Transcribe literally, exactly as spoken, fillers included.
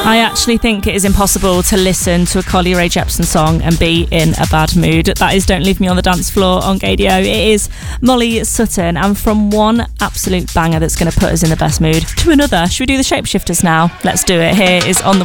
I actually think it is impossible to listen to a Carly Rae Jepsen song and be in a bad mood. That is Don't Leave Me on the Dance Floor on Gaydio. It is Molly Sutton, and from one absolute banger that's going to put us in the best mood to another. Should we do the Shapeshifters now? Let's do it. Here is On the